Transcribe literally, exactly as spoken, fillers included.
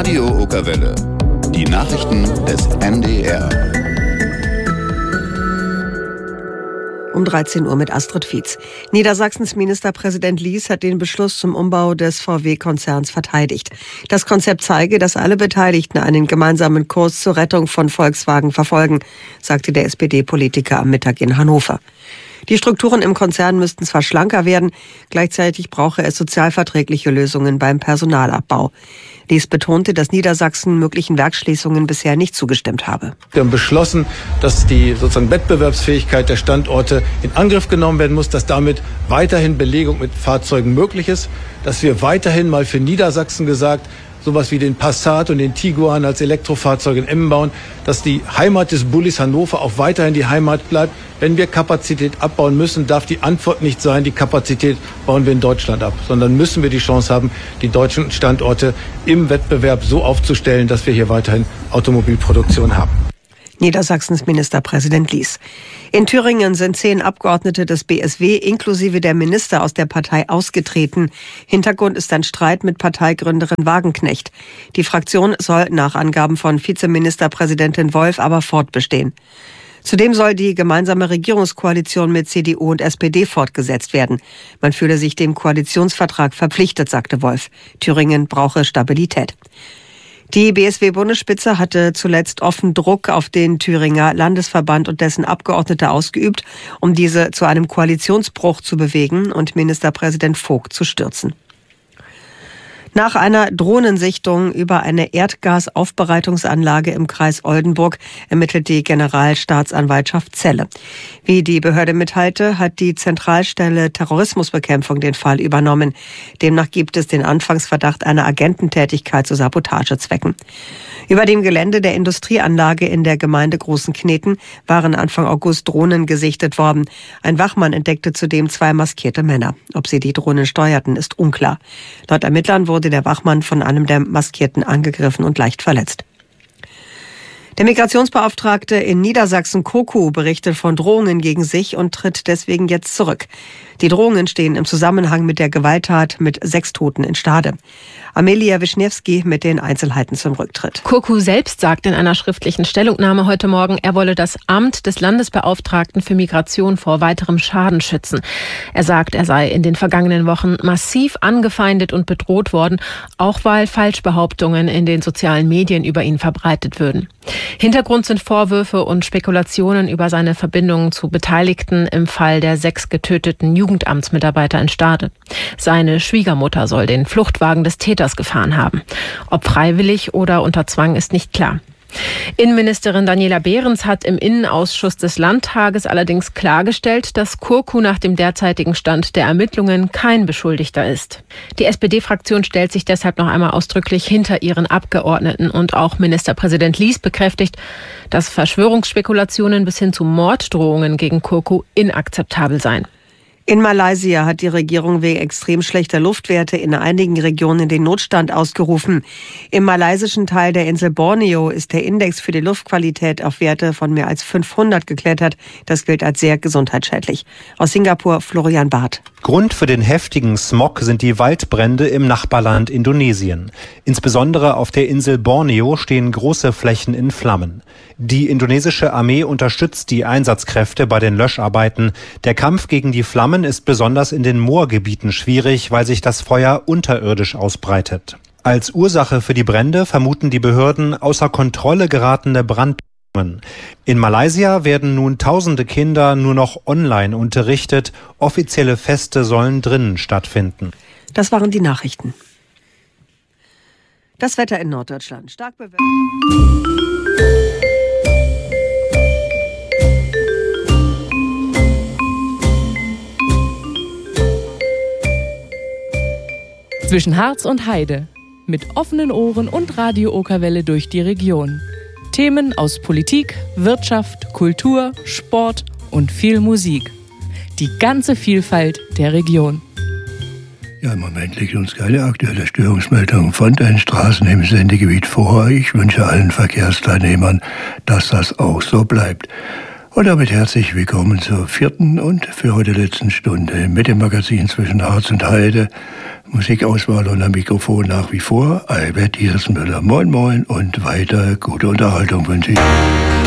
Radio Okerwelle. Die Nachrichten des N D R. Um dreizehn Uhr mit Astrid Fietz. Niedersachsens Ministerpräsident Lies hat den Beschluss zum Umbau des V W-Konzerns verteidigt. Das Konzept zeige, dass alle Beteiligten einen gemeinsamen Kurs zur Rettung von Volkswagen verfolgen, sagte der S P D-Politiker am Mittag in Hannover. Die Strukturen im Konzern müssten zwar schlanker werden, gleichzeitig brauche es sozialverträgliche Lösungen beim Personalabbau. Lies betonte, dass Niedersachsen möglichen Werksschließungen bisher nicht zugestimmt habe. Wir haben beschlossen, dass die sozusagen Wettbewerbsfähigkeit der Standorte in Angriff genommen werden muss, dass damit weiterhin Belegung mit Fahrzeugen möglich ist, dass wir weiterhin mal für Niedersachsen gesagt, sowas wie den Passat und den Tiguan als Elektrofahrzeuge in Emmen bauen, dass die Heimat des Bullis Hannover auch weiterhin die Heimat bleibt. Wenn wir Kapazität abbauen müssen, darf die Antwort nicht sein, die Kapazität bauen wir in Deutschland ab, sondern müssen wir die Chance haben, die deutschen Standorte im Wettbewerb so aufzustellen, dass wir hier weiterhin Automobilproduktion haben. Niedersachsens Ministerpräsident Lies. In Thüringen sind zehn Abgeordnete des B S W inklusive der Minister aus der Partei ausgetreten. Hintergrund ist ein Streit mit Parteigründerin Wagenknecht. Die Fraktion soll nach Angaben von Vizeministerpräsidentin Wolf aber fortbestehen. Zudem soll die gemeinsame Regierungskoalition mit C D U und S P D fortgesetzt werden. Man fühle sich dem Koalitionsvertrag verpflichtet, sagte Wolf. Thüringen brauche Stabilität. Die B S W-Bundesspitze hatte zuletzt offen Druck auf den Thüringer Landesverband und dessen Abgeordnete ausgeübt, um diese zu einem Koalitionsbruch zu bewegen und Ministerpräsident Vogt zu stürzen. Nach einer Drohnensichtung über eine Erdgasaufbereitungsanlage im Kreis Oldenburg ermittelt die Generalstaatsanwaltschaft Celle. Wie die Behörde mitteilte, hat die Zentralstelle Terrorismusbekämpfung den Fall übernommen. Demnach gibt es den Anfangsverdacht einer Agententätigkeit zu Sabotagezwecken. Über dem Gelände der Industrieanlage in der Gemeinde Großen Kneten waren Anfang August Drohnen gesichtet worden. Ein Wachmann entdeckte zudem zwei maskierte Männer. Ob sie die Drohnen steuerten, ist unklar. Laut Ermittlern wurde der Wachmann von einem der Maskierten angegriffen und leicht verletzt. Der Migrationsbeauftragte in Niedersachsen Koku berichtet von Drohungen gegen sich und tritt deswegen jetzt zurück. Die Drohungen stehen im Zusammenhang mit der Gewalttat mit sechs Toten in Stade. Amelia Wischniewski mit den Einzelheiten zum Rücktritt. Koku selbst sagt in einer schriftlichen Stellungnahme heute Morgen, er wolle das Amt des Landesbeauftragten für Migration vor weiterem Schaden schützen. Er sagt, er sei in den vergangenen Wochen massiv angefeindet und bedroht worden, auch weil Falschbehauptungen in den sozialen Medien über ihn verbreitet würden. Hintergrund sind Vorwürfe und Spekulationen über seine Verbindungen zu Beteiligten im Fall der sechs getöteten Jugendamtsmitarbeiter in Stade. Seine Schwiegermutter soll den Fluchtwagen des Täters gefahren haben. Ob freiwillig oder unter Zwang ist nicht klar. Innenministerin Daniela Behrens hat im Innenausschuss des Landtages allerdings klargestellt, dass Koku nach dem derzeitigen Stand der Ermittlungen kein Beschuldigter ist. Die S P D-Fraktion stellt sich deshalb noch einmal ausdrücklich hinter ihren Abgeordneten und auch Ministerpräsident Lies bekräftigt, dass Verschwörungsspekulationen bis hin zu Morddrohungen gegen Koku inakzeptabel seien. In Malaysia hat die Regierung wegen extrem schlechter Luftwerte in einigen Regionen den Notstand ausgerufen. Im malaysischen Teil der Insel Borneo ist der Index für die Luftqualität auf Werte von mehr als fünfhundert geklettert. Das gilt als sehr gesundheitsschädlich. Aus Singapur Florian Barth. Grund für den heftigen Smog sind die Waldbrände im Nachbarland Indonesien. Insbesondere auf der Insel Borneo stehen große Flächen in Flammen. Die indonesische Armee unterstützt die Einsatzkräfte bei den Löscharbeiten. Der Kampf gegen die Flammen ist besonders in den Moorgebieten schwierig, weil sich das Feuer unterirdisch ausbreitet. Als Ursache für die Brände vermuten die Behörden außer Kontrolle geratene Brandbedingungen. In Malaysia werden nun tausende Kinder nur noch online unterrichtet. Offizielle Feste sollen drinnen stattfinden. Das waren die Nachrichten. Das Wetter in Norddeutschland. Stark bewölkt. Zwischen Harz und Heide. Mit offenen Ohren und Radio Okerwelle durch die Region. Themen aus Politik, Wirtschaft, Kultur, Sport und viel Musik. Die ganze Vielfalt der Region. Ja, im Moment liegt uns keine aktuelle Störungsmeldung von den Straßen im Sendegebiet vor. Ich wünsche allen Verkehrsteilnehmern, dass das auch so bleibt. Und damit herzlich willkommen zur vierten und für heute letzten Stunde mit dem Magazin zwischen Harz und Heide. Musikauswahl und am Mikrofon nach wie vor Albert Diersmüller. Moin moin und weiter gute Unterhaltung wünsche ich.